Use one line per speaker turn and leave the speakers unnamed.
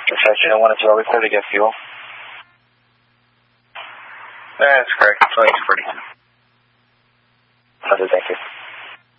Flight 1 as well, we're clear to get fuel.
That's correct. 20 to 40.
Thank you.